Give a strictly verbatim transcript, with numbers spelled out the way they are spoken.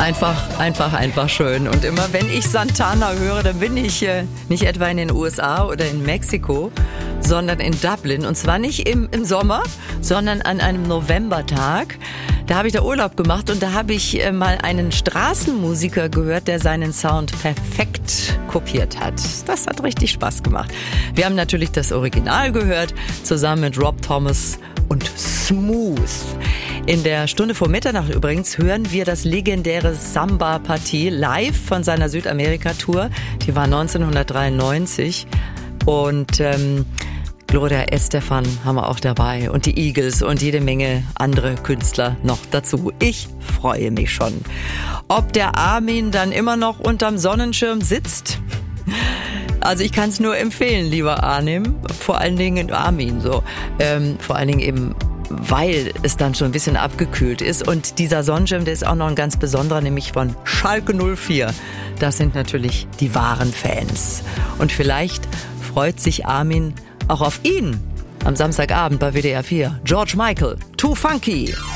Einfach, einfach, einfach schön. Und immer wenn ich Santana höre, dann bin ich äh, nicht etwa in den U S A oder in Mexiko, sondern in Dublin. Und zwar nicht im, im Sommer, sondern an einem Novembertag. Da habe ich da Urlaub gemacht und da habe ich äh, mal einen Straßenmusiker gehört, der seinen Sound perfekt kopiert hat. Das hat richtig Spaß gemacht. Wir haben natürlich das Original gehört, zusammen mit Rob Thomas und Smooth. In der Stunde vor Mitternacht übrigens hören wir das legendäre Samba-Partie live von seiner Südamerika-Tour. Die war neunzehnhundertdreiundneunzig und ähm, Gloria Estefan haben wir auch dabei und die Eagles und jede Menge andere Künstler noch dazu. Ich freue mich schon. Ob der Armin dann immer noch unterm Sonnenschirm sitzt? Also ich kann es nur empfehlen, lieber Arnim, vor allen Dingen Armin, so, ähm, vor allen Dingen eben, weil es dann schon ein bisschen abgekühlt ist. Und dieser Sonnenschirm, der ist auch noch ein ganz besonderer, nämlich von Schalke null vier. Das sind natürlich die wahren Fans. Und vielleicht freut sich Armin auch auf ihn am Samstagabend bei W D R vier. George Michael, Too Funky.